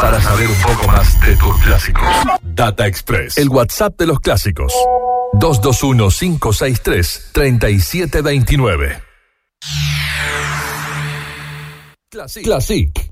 para saber un poco más de tus clásicos. Data Express, el WhatsApp de los clásicos. 221-563-3729. Classic.